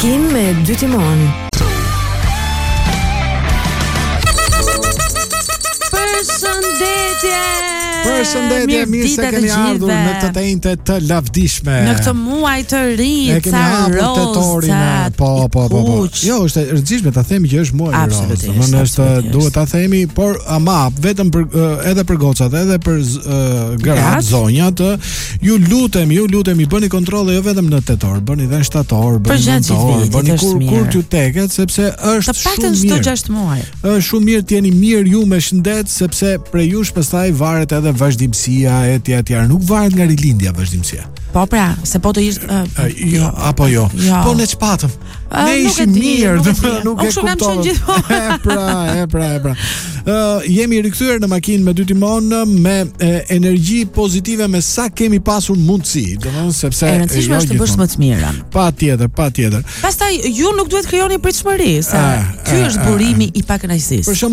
Takim me dy timon. Përshëndetje, mirë se keni ardhur në të tenjtë të lavdishme. Në këtë muaj të ri, kemi hapur tetorin. Po. Jo, është e rëndësishme ta themi që është muaj i rozë. Domethënë është duhet ta themi, por ama vetëm për edhe për gocat, edhe për gratë, zonjat, ju lutemi bëni kontrolle jo vetëm në tetor, bëni edhe në shtator, bëni në nëntor, bëni kur t'ju teket, sepse është shumë mirë. Të paktën çdo 6 muaj. Është shumë mirë të jeni mirë ju me shëndet, sepse prej jush pastaj varet edhe vazhdimësia etj. Nuk varet nga rilindja vazhdimësia. Po pra, se po të ish jo, apo jo. Po ne çpatëm. Ne ishim mirë, nuk e kuptova. Pra. Jemi rikthyer në makinë me dy timon me energji pozitive me sa kemi pasur mundësi, domethënë sepse e rëndësishme është të bësh më të mirën. Patjetër. Pastaj ju nuk duhet krijoni pritshmëri, se ky është burimi i pakënaqësisë.